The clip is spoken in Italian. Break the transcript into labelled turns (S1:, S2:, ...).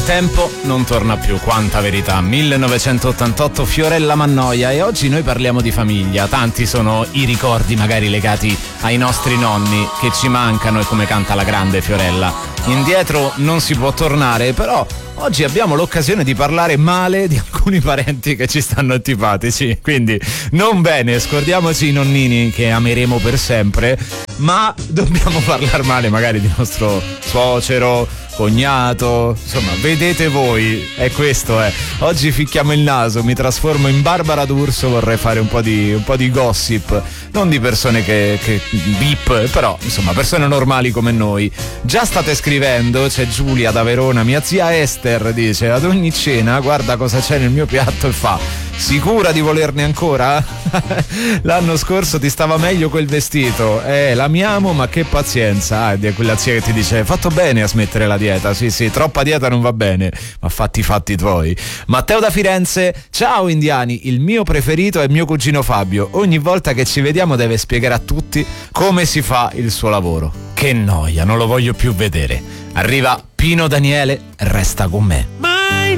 S1: tempo non torna più, quanta verità. 1988, Fiorella Mannoia, e oggi noi parliamo di famiglia. Tanti sono i ricordi magari legati ai nostri nonni che ci mancano, e come canta la grande Fiorella, indietro non si può tornare, però oggi abbiamo l'occasione di parlare male di alcuni parenti che ci stanno antipatici, quindi non bene, scordiamoci i nonnini che ameremo per sempre, ma dobbiamo parlare male magari di nostro suocero, cognato, insomma, vedete voi, è questo, Oggi ficchiamo il naso, mi trasformo in Barbara D'Urso, vorrei fare un po' di gossip, non di persone che bip, però insomma persone normali come noi. Già state scrivendo, c'è Giulia da Verona, mia zia Esther dice: ad ogni cena guarda cosa c'è nel mio piatto e fa: sicura di volerne ancora? L'anno scorso ti stava meglio quel vestito, l'amiamo, ma che pazienza. È quella zia che ti dice: hai fatto bene a smettere la dieta, sì, troppa dieta non va bene, ma fatti i fatti tuoi. Matteo da Firenze: ciao indiani, il mio preferito è mio cugino Fabio, ogni volta che ci vediamo deve spiegare a tutti come si fa il suo lavoro. Che noia, non lo voglio più vedere. Arriva Pino Daniele, resta con me.